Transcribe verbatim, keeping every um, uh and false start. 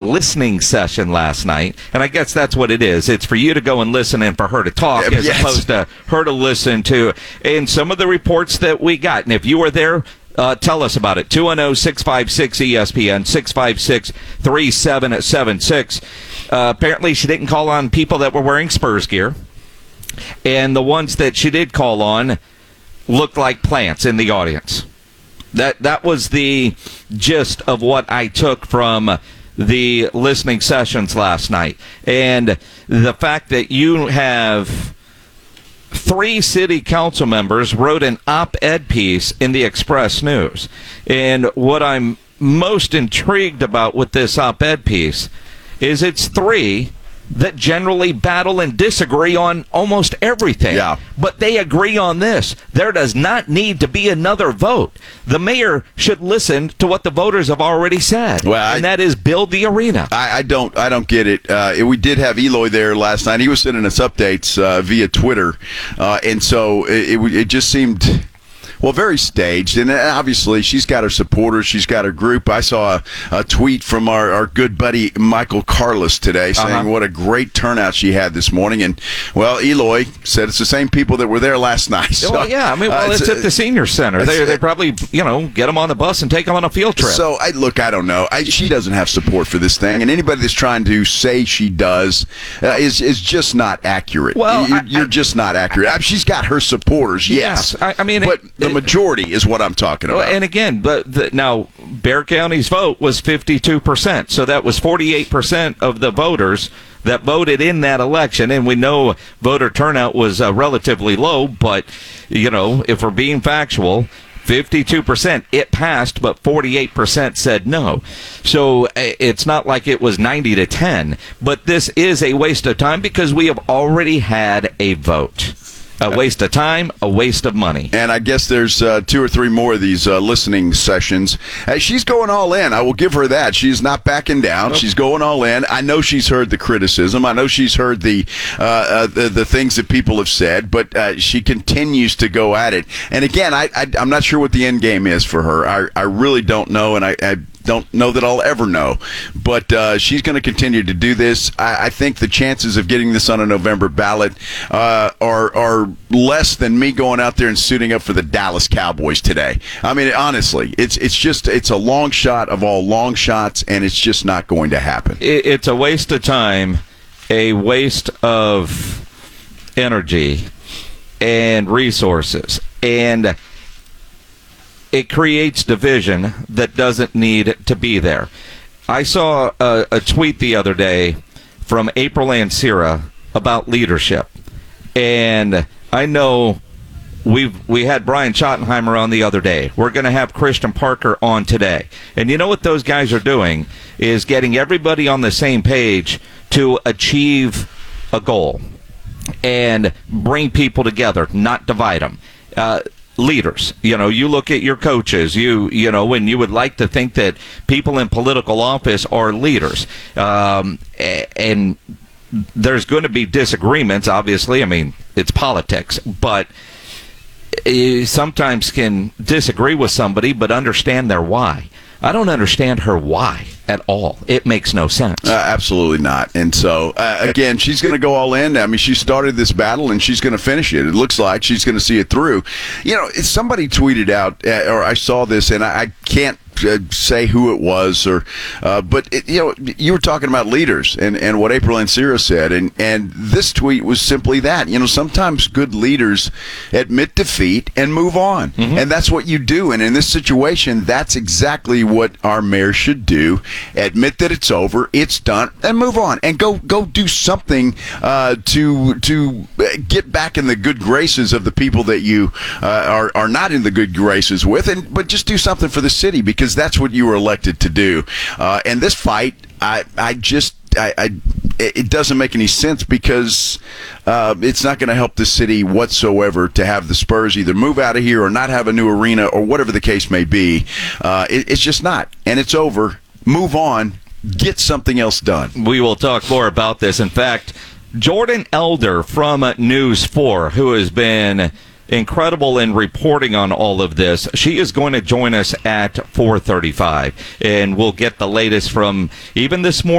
listening session last night, and I guess that's what it is. It's for you to go and listen and for her to talk as Yes. opposed to her to listen to. And some of the reports that we got, and if you were there, Uh, tell us about it. two one zero, six five six, E S P N, six five six, three seven seven six. Uh, apparently, she didn't call on people that were wearing Spurs gear. And the ones that she did call on looked like plants in the audience. That, that was the gist of what I took from the listening sessions last night. And the fact that you have three city council members wrote an op-ed piece in the Express News. And what I'm most intrigued about with this op-ed piece is it's three that generally battle and disagree on almost everything. Yeah. But they agree on this. There does not need to be another vote. The mayor should listen to what the voters have already said, Well, I- and that is build the arena. I, I don't. I don't get it. Uh, we did have Eloy there last night. He was sending us updates uh, via Twitter, uh, and so it, it, it just seemed. Well, very staged, and obviously she's got her supporters, she's got her group. I saw a, a tweet from our, our good buddy Michael Carlos today saying Uh-huh. what a great turnout she had this morning, and, well, Eloy said it's the same people that were there last night. So, well, yeah, I mean, well, uh, it's, it's at the senior center. They they probably, you know, get them on the bus and take them on a field trip. So, I look, I don't know. I, she doesn't have support for this thing, and anybody that's trying to say she does uh, is is just not accurate. Well, you, I- you're I- just not accurate. I mean, she's got her supporters, yes. Yes, I- I mean, but it- the it- majority is what I'm talking Well, about. and again, but the, now Bear County's vote was fifty-two percent, so that was forty-eight percent of the voters that voted in that election, and we know voter turnout was uh, relatively low, but, you know, if we're being factual, fifty-two percent, it passed, but forty-eight percent said no. So uh, it's not like it was ninety to ten, but this is a waste of time because we have already had a vote. A waste of time, a waste of money. And I guess there's uh, two or three more of these uh, listening sessions. Uh, she's going all in. I will give her that. She's not backing down. She's going all in. I know she's heard the criticism. I know she's heard the uh, uh, the, the things that people have said, but uh, she continues to go at it. And again, I, I, I'm not sure what the end game is for her. I, I really don't know, and I, I don't know that I'll ever know. But uh, she's going to continue to do this. I, I think the chances of getting this on a November ballot uh, are are less than me going out there and suiting up for the Dallas Cowboys today. I mean, honestly, it's it's just it's a long shot of all long shots, and it's just not going to happen. It, it's a waste of time, a waste of energy and resources, and it creates division that doesn't need to be there. I saw a, a tweet the other day from April Ansira about leadership, and I know we've we had Brian Schottenheimer on the other day. We're going to have Christian Parker on today, and you know what those guys are doing is getting everybody on the same page to achieve a goal and bring people together, not divide them. Uh, leaders, you know, you look at your coaches, you you know, and you would like to think that people in political office are leaders, um, and there's going to be disagreements, obviously. I mean, it's politics, but you sometimes can disagree with somebody but understand their why. I don't understand her why at all. It makes no sense. Uh, absolutely not. And so, uh, again, she's going to go all in. I mean, she started this battle, and she's going to finish it. It looks like she's going to see it through. You know, somebody tweeted out, uh, or I saw this, and I, I can't uh, say who it was, or uh, but, it, you know, you were talking about leaders and, and what April Ansira said, and, and this tweet was simply that. You know, sometimes good leaders admit defeat and move on, mm-hmm. and that's what you do. And in this situation, that's exactly what our mayor should do. Admit that it's over, it's done, and move on, and go go do something uh, to to get back in the good graces of the people that you uh, are are not in the good graces with, and but just do something for the city, because that's what you were elected to do. Uh, and this fight, I I just I, I it doesn't make any sense, because uh, it's not going to help the city whatsoever to have the Spurs either move out of here or not have a new arena or whatever the case may be. Uh, it, it's just not, and it's over. Move on. Get something else done. We will talk more about this. In fact, Jordan Elder from News four, who has been incredible in reporting on all of this, she is going to join us at four thirty-five, and we'll get the latest from even this morning.